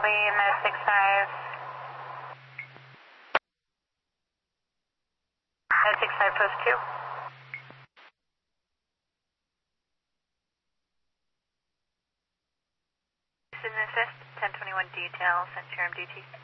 copy, Med 65. Med 65 post 2. Assist, 1021 detail, sent to your MDT.